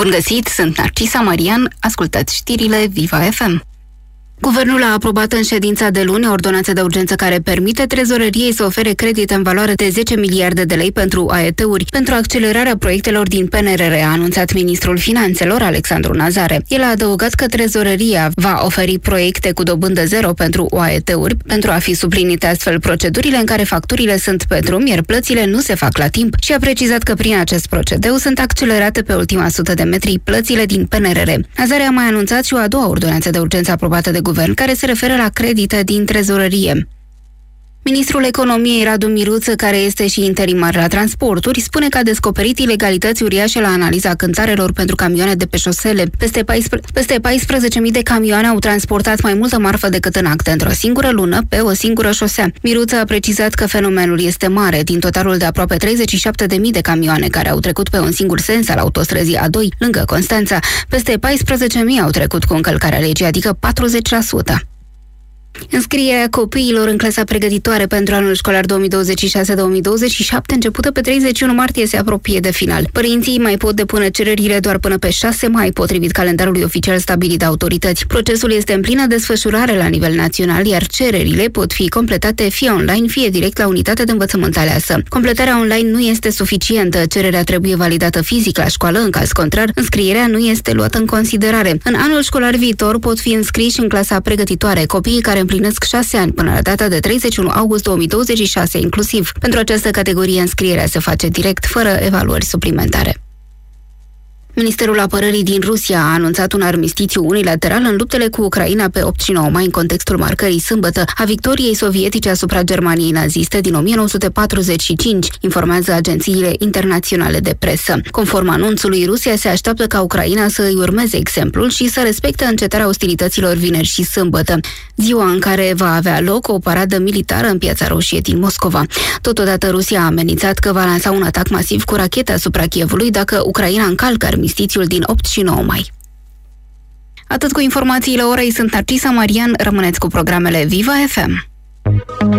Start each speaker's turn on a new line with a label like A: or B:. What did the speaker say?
A: Bun găsit, sunt Narcisa Marian, ascultați știrile Viva FM. Guvernul a aprobat în ședința de luni o ordonanță de urgență care permite trezoreriei să ofere credite în valoare de 10 miliarde de lei pentru AET-uri, pentru accelerarea proiectelor din PNRR, a anunțat ministrul Finanțelor, Alexandru Nazare. El a adăugat că trezoreria va oferi proiecte cu dobândă zero pentru AET-uri, pentru a fi suplinite astfel procedurile în care facturile sunt pe drum, iar plățile nu se fac la timp, și a precizat că prin acest procedeu sunt accelerate pe ultima 100 de metri plățile din PNRR. Nazare a mai anunțat și o a doua ordonanță de urgență aprobată de guvern, care se referă la credite din trezorerie. Ministrul Economiei Radu Miruță, care este și interimar la transporturi, spune că a descoperit ilegalități uriașe la analiza cântarelor pentru camioane de pe șosele. Peste 14.000 de camioane au transportat mai multă marfă decât în acte într-o singură lună pe o singură șosea. Miruță a precizat că fenomenul este mare. Din totalul de aproape 37.000 de camioane care au trecut pe un singur sens al autostrăzii A2 lângă Constanța, peste 14.000 au trecut cu încălcarea legii, adică 40%. Înscrierea copiilor în clasa pregătitoare pentru anul școlar 2026-2027, începută pe 31 martie, se apropie de final. Părinții mai pot depune cererile doar până pe 6 mai, potrivit calendarului oficial stabilit de autorități. Procesul este în plină desfășurare la nivel național, iar cererile pot fi completate fie online, fie direct la unitatea de învățământ aleasă. Completarea online nu este suficientă, cererea trebuie validată fizic la școală, în caz contrar, înscrierea nu este luată în considerare. În anul școlar viitor pot fi înscriși în clasa pregătitoare copiii care împlinesc 6 ani până la data de 31 august 2026 inclusiv. Pentru această categorie, înscrierea se face direct, fără evaluări suplimentare. Ministerul Apărării din Rusia a anunțat un armistițiu unilateral în luptele cu Ucraina pe 8 și 9 mai, în contextul marcării sâmbătă a victoriei sovietice asupra Germaniei naziste din 1945, informează agențiile internaționale de presă. Conform anunțului, Rusia se așteaptă ca Ucraina să îi urmeze exemplul și să respecte încetarea ostilităților vineri și sâmbătă, ziua în care va avea loc o paradă militară în Piața Roșie din Moscova. Totodată, Rusia a amenințat că va lansa un atac masiv cu rachete asupra Kievului dacă Ucraina încalcă armistițiul din 8 și 9 mai. Atât cu informațiile orei, sunt Narcisa Marian, rămâneți cu programele Viva FM.